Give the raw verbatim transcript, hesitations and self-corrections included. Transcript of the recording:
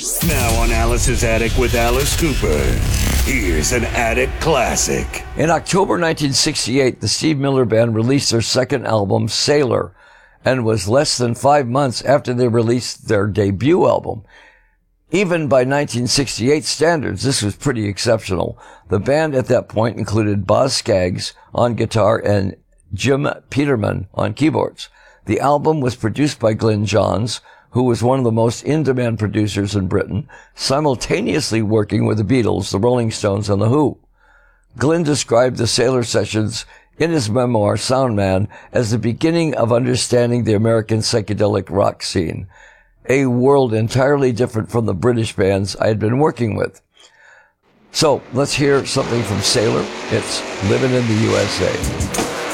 Now on Alice's Attic with Alice Cooper, here's an Attic classic. In October nineteen sixty-eight, the Steve Miller Band released their second album, Sailor, and was less than five months after they released their debut album. Even by nineteen sixty-eight standards, this was pretty exceptional. The band at that point included Boz Scaggs on guitar and Jim Peterman on keyboards. The album was produced by Glyn Johns, who was one of the most in-demand producers in Britain, simultaneously working with the Beatles, the Rolling Stones, and the Who. Glyn described the Sailor sessions in his memoir, Soundman, as the beginning of understanding the American psychedelic rock scene, a world entirely different from the British bands I had been working with. So, let's hear something from Sailor. It's Living in the U S A.